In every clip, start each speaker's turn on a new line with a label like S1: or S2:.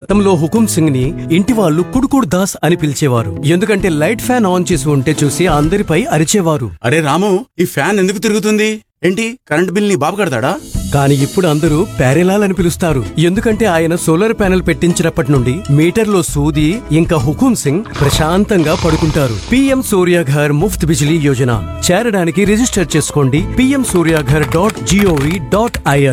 S1: గతంలో హుకుం సింగ్ ని ఇంటి వాళ్ళు కుడుకుడు దాస్ అని పిలిచేవారు. ఎందుకంటే లైట్ ఫ్యాన్ ఆన్ చేసి ఉంటే చూసి అందరిపై అరిచేవారు.
S2: అరే రాము, ఈ ఫ్యాన్ ఎందుకు తిరుగుతుంది? ఏంటి, కరెంట్ బిల్ నీ బాబు కడతాడా?
S1: కానీ ఇప్పుడు అందరూ ప్యారెలాల్ అని పిలుస్తారు. ఎందుకంటే ఆయన సోలార్ ప్యానెల్ పెట్టించినప్పటి నుండి మీటర్లో సూది ఇంకా హుకుం సింగ్ ప్రశాంతంగా పడుకుంటారు. PM సూర్యాఘర్ ముఫ్త్ బిజిలీ యోజన చేరడానికి రిజిస్టర్ చేసుకోండి pmsuryaghar.gov.in.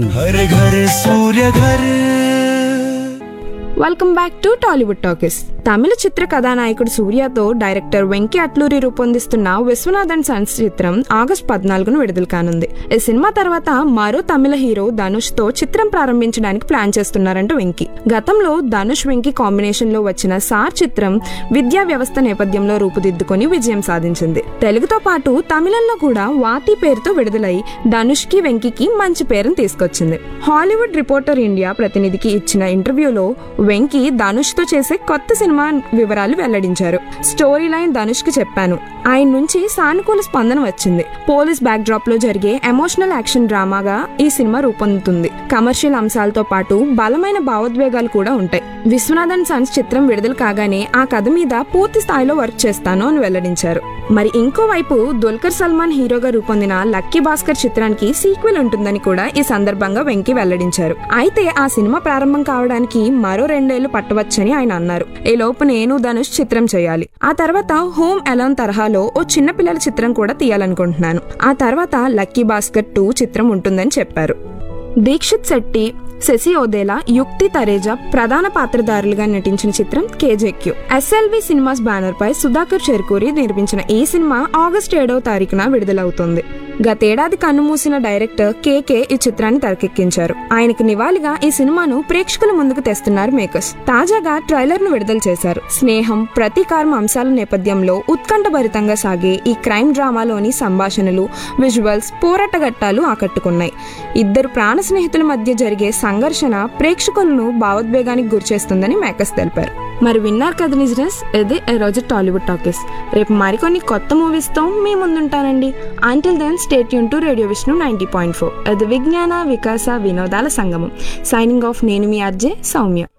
S3: Welcome back to Tollywood talkies. తమిళ చిత్ర కథానాయకుడు సూర్యతో డైరెక్టర్ వెంకీ అట్లూరి రూపొందిస్తున్న విశ్వనాథన్ సన్స్ చిత్రం ఆగస్టు 14న విడుదల కానుంది. ఈ సినిమా తర్వాత మరో తమిళ హీరో ధనుష్ తో చిత్రం ప్రారంభించడానికి ప్లాన్ చేస్తున్నారంటూ వెంకీ. గతంలో ధనుష్ వెంకీ కాంబినేషన్ లో వచ్చిన సార్ చిత్రం విద్యా వ్యవస్థ నేపథ్యంలో రూపుదిద్దుకొని విజయం సాధించింది. తెలుగుతో పాటు తమిళంలో కూడా వాతి పేరుతో విడుదలై ధనుష్ కి వెంకీకి మంచి పేరును తీసుకొచ్చింది. హాలీవుడ్ రిపోర్టర్ ఇండియా ప్రతినిధికి ఇచ్చిన ఇంటర్వ్యూలో వెంకీ ధనుష్ తో చేసే కొత్త సినిమా వివరాలు వెల్లడించారు. స్టోరీ లైన్ ధనుష్ కి చెప్పాను. ఆయన నుంచి సానుకూల స్పందన వచ్చింది. పోలీస్ బ్యాక్ డ్రాప్ లో జరిగే ఎమోషనల్ యాక్షన్ డ్రామాగా ఈ సినిమా రూపొందుతుంది. కమర్షియల్ అంశాలతో పాటు బలమైన భావోద్వేగాలు కూడా ఉంటాయి. విశ్వనాథన్ సన్స్ చిత్రం విడుదల కాగానే ఆ కథ మీద పూర్తి స్థాయిలో వర్క్ చేస్తాను అని వెల్లడించారు. మరి ఇంకోవైపు దుల్కర్ సల్మాన్ హీరోగా రూపొందిన లక్కీ భాస్కర్ చిత్రానికి సీక్వెల్ ఉంటుందని కూడా ఈ సందర్భంగా వెంకీ వెల్లడించారు. అయితే ఆ సినిమా ప్రారంభం కావడానికి మరో 2 ఏళ్లు పట్టవచ్చని ఆయన అన్నారు. ఈ లోపు నేను ధనుష్ చిత్రం చేయాలి. ఆ తర్వాత హోమ్ అలోన్ తరహాలో ఓ చిన్న పిల్లల చిత్రం కూడా తీయాలనుకుంటున్నాను. ఆ తర్వాత లక్కీ భాస్కర్ 2 చిత్రం ఉంటుందని చెప్పారు. దీక్షిత్ శెట్టి, శశి ఓదేలా, యుక్తి తరేజా ప్రధాన పాత్రధారులుగా నటించిన చిత్రం KJQ. SLV సినిమాస్ బ్యానర్ పై సుధాకర్ చెర్కూరి నిర్మించిన ఈ సినిమా ఆగస్టు 7వ తారీఖున విడుదలవుతోంది. గతేడాది కన్నుమూసిన డైరెక్టర్ KK ఈ చిత్రాన్ని తెరకెక్కించారు. ఆయనకు నివాళిగా ఈ సినిమాను ప్రేక్షకుల ముందుకు తెస్తున్నారు మేకర్స్. తాజాగా ట్రైలర్ ను విడుదల చేశారు. స్నేహం, ప్రతీకారం అంశాల నేపథ్యంలో ఉత్కంఠభరితంగా సాగే ఈ క్రైమ్ డ్రామాలోని సంభాషణలు, విజువల్స్, పోరాట ఘట్టాలు ఆకట్టుకున్నాయి. ఇద్దరు ప్రాణ స్నేహితుల మధ్య జరిగే సంఘర్షణ ప్రేక్షకులను భావోద్వేగానికి గురిచేస్తుందని మేకర్స్ తెలిపారు. మరి విన్నారు కదా లిజనర్స్, ఇది ఈ రోజు టాలీవుడ్ టాకీస్. రేపు మరికొన్ని కొత్త మూవీస్ తో మీ ముందుంటానండి. Until then stay tune to radio Vishnu 90.4. అది విజ్ఞాన, వికాస, వినోదాల సంగమం. Signing off. నేను మీ ఆర్జే సౌమ్య.